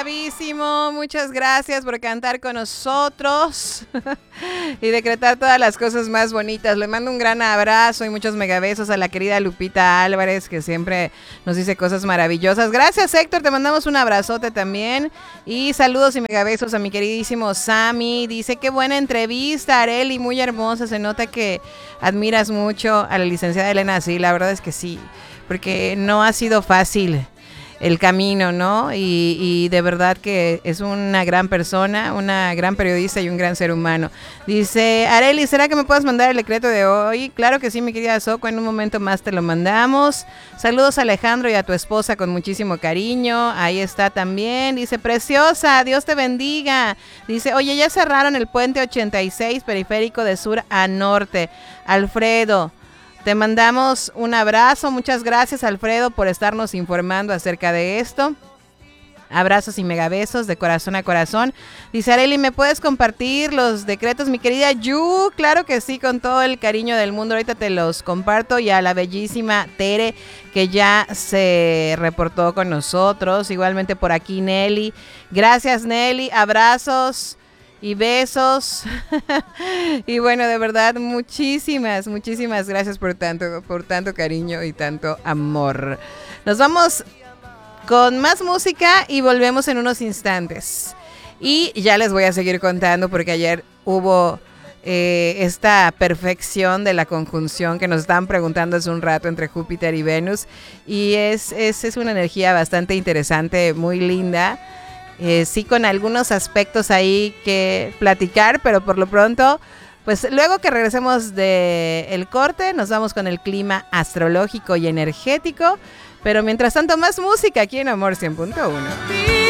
Bravísimo, muchas gracias por cantar con nosotros y decretar todas las cosas más bonitas. Le mando un gran abrazo y muchos megabesos a la querida Lupita Álvarez, que siempre nos dice cosas maravillosas. Gracias, Héctor, te mandamos un abrazote también. Y saludos y megabesos a mi queridísimo Sammy. Dice, qué buena entrevista, Areli, muy hermosa. Se nota que admiras mucho a la licenciada Elena. Sí, la verdad es que sí, porque no ha sido fácil el camino, ¿no? Y de verdad que es una gran persona, una gran periodista y un gran ser humano. Dice, Areli, ¿será que me puedes mandar el decreto de hoy? Claro que sí, mi querida Soco, en un momento más te lo mandamos. Saludos a Alejandro y a tu esposa con muchísimo cariño. Ahí está también. Dice, preciosa, Dios te bendiga. Dice, oye, ya cerraron el puente 86 periférico de sur a norte. Alfredo, te mandamos un abrazo, muchas gracias, Alfredo, por estarnos informando acerca de esto. Abrazos y megabesos de corazón a corazón. Dice, Areli, ¿me puedes compartir los decretos, mi querida Yu? Claro que sí, con todo el cariño del mundo. Ahorita te los comparto. Y a la bellísima Tere, que ya se reportó con nosotros. Igualmente por aquí Nelly. Gracias, Nelly. Abrazos y besos. Y bueno, de verdad, muchísimas gracias por tanto cariño y tanto amor. Nos vamos con más música y volvemos en unos instantes. Y ya les voy a seguir contando porque ayer hubo esta perfección de la conjunción que nos estaban preguntando hace un rato entre Júpiter y Venus. Y es una energía bastante interesante, muy linda. Sí, con algunos aspectos ahí que platicar, pero por lo pronto, pues luego que regresemos del corte, nos vamos con el clima astrológico y energético. Pero mientras tanto, más música aquí en Amor 100.1.